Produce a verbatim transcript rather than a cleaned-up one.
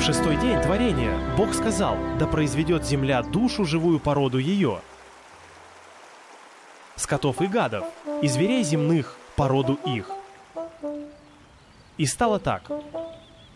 шестой день творения Бог сказал: да произведет земля душу живую по роду ее, скотов и гадов, и зверей земных по роду их. И стало так.